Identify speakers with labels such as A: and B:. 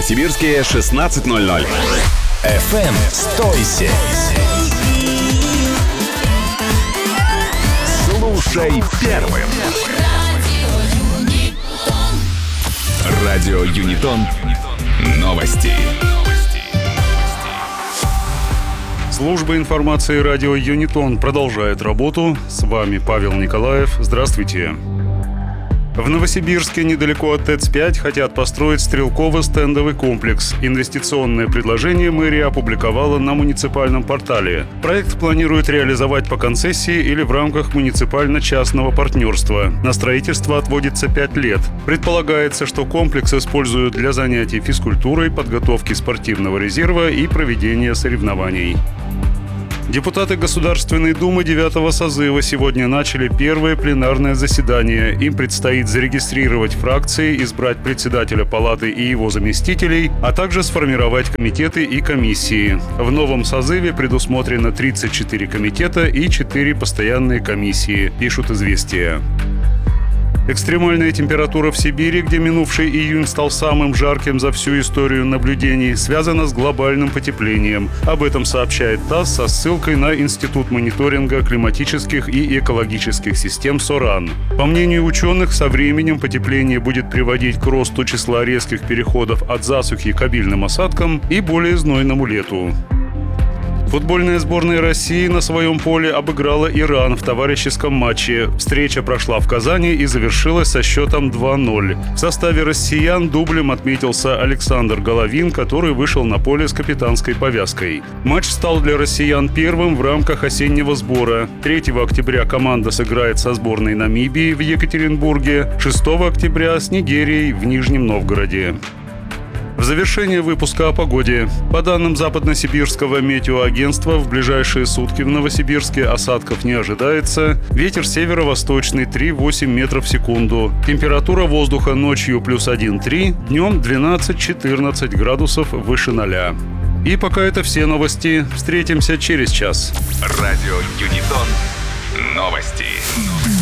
A: Новосибирске 16:00.
B: FM 107.
A: Слушай первым. Радио Юнитон. Новости.
C: Служба информации радио Юнитон продолжает работу. С вами Павел Николаев. Здравствуйте. В Новосибирске, недалеко от ТЭЦ-5, хотят построить стрелково-стендовый комплекс. Инвестиционное предложение мэрия опубликовала на муниципальном портале. Проект планируют реализовать по концессии или в рамках муниципально-частного партнерства. На строительство отводится 5 лет. Предполагается, что комплекс используют для занятий физкультурой, подготовки спортивного резерва и проведения соревнований. Депутаты Государственной Думы 9-го созыва сегодня начали первое пленарное заседание. Им предстоит зарегистрировать фракции, избрать председателя палаты и его заместителей, а также сформировать комитеты и комиссии. В новом созыве предусмотрено 34 комитета и 4 постоянные комиссии, пишут «Известия». Экстремальная температура в Сибири, где минувший июнь стал самым жарким за всю историю наблюдений, связана с глобальным потеплением. Об этом сообщает ТАСС со ссылкой на Институт мониторинга климатических и экологических систем СОРАН. По мнению ученых, со временем потепление будет приводить к росту числа резких переходов от засухи к обильным осадкам и более знойному лету. Футбольная сборная России на своем поле обыграла Иран в товарищеском матче. Встреча прошла в Казани и завершилась со счетом 2-0. В составе россиян дублем отметился Александр Головин, который вышел на поле с капитанской повязкой. Матч стал для россиян первым в рамках осеннего сбора. 3 октября команда сыграет со сборной Намибии в Екатеринбурге, 6 октября с Нигерией в Нижнем Новгороде. В завершение выпуска о погоде. По данным Западносибирского метеоагентства, в ближайшие сутки в Новосибирске осадков не ожидается. Ветер северо-восточный 3,8 метров в секунду. Температура воздуха ночью +1,3, днем 12-14 градусов выше 0. И пока это все новости. Встретимся через час.
A: Радио Юнитон. Новости.